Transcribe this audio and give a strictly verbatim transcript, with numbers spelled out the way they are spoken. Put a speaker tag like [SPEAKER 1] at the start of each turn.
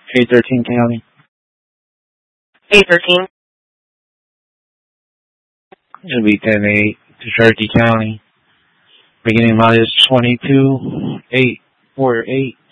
[SPEAKER 1] eight thirteen County.
[SPEAKER 2] eight thirteen.
[SPEAKER 1] It'll be ten eight to Cherokee County. Beginning mileage twenty-two eight four eight.